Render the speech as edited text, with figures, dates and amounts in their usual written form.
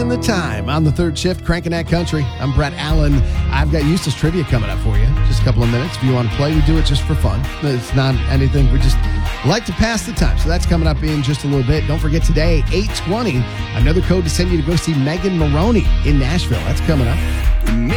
passing the time on the third shift, cranking that country. I'm Brett Allen. I've got Eustace Trivia coming up for you. Just a couple of minutes. If you want to play, we do it just for fun. It's not anything. We just like to pass the time. So that's coming up in just a little bit. Don't forget today, 8:20, another code to send you to go see Megan Maroney in Nashville. That's coming up.